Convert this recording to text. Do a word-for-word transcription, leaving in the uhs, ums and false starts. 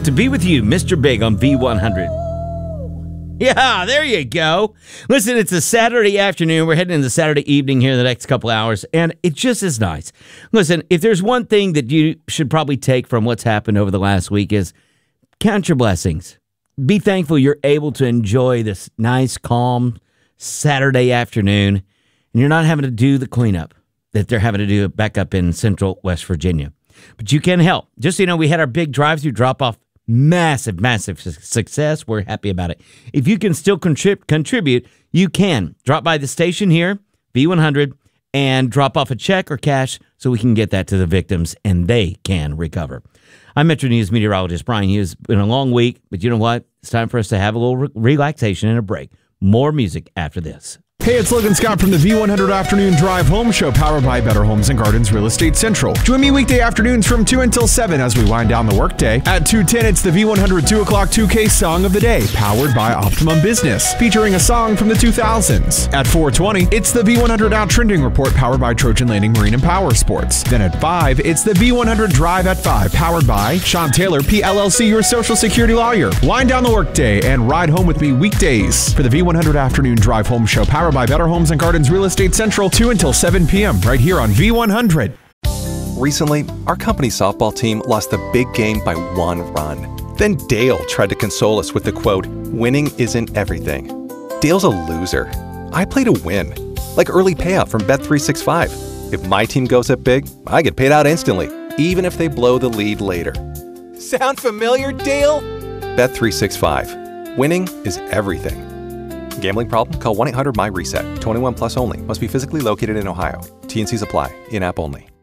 To Be With You, Mister Big on V one hundred. Yeah, there you go. Listen, it's a Saturday afternoon. We're heading into Saturday evening here in the next couple hours, and it just is nice. Listen, if there's one thing that you should probably take from what's happened over the last week is count your blessings. Be thankful you're able to enjoy this nice, calm Saturday afternoon, and you're not having to do the cleanup that they're having to do back up in central West Virginia. But you can help. Just so you know, we had our big drive-through drop-off. Massive, massive su- success. We're happy about it. If you can still contrib- contribute, you can. Drop by the station here, V one hundred, and drop off a check or cash so we can get that to the victims and they can recover. I'm Metro News meteorologist Brian Hughes. It's been a long week, but you know what? It's time for us to have a little re- relaxation and a break. More music after this. Hey, it's Logan Scott from the V one hundred Afternoon Drive Home Show, powered by Better Homes and Gardens Real Estate Central. Join me weekday afternoons from two until seven as we wind down the workday. At two ten, it's the V one hundred two o'clock two K Song of the Day, powered by Optimum Business, featuring a song from the two thousands. At four twenty, it's the V one hundred Out Trending Report, powered by Trojan Landing Marine and Power Sports. Then at five, it's the V one hundred Drive at five, powered by Sean Taylor, P L L C, your Social Security lawyer. Wind down the workday and ride home with me weekdays for the V one hundred Afternoon Drive Home Show, powered by Better Homes and Gardens Real Estate Central, two until seven p.m. right here on V one hundred. Recently, our company softball team lost the big game by one run. Then Dale tried to console us with the quote, "Winning isn't everything." Dale's a loser. I play to win, like early payout from Bet three sixty-five. If my team goes up big, I get paid out instantly, even if they blow the lead later. Sound familiar, Dale? Bet three sixty-five. Winning is everything. Gambling problem? Call one eight hundred M Y RESET. twenty-one plus only. Must be physically located in Ohio. T and Cs apply. In-app only.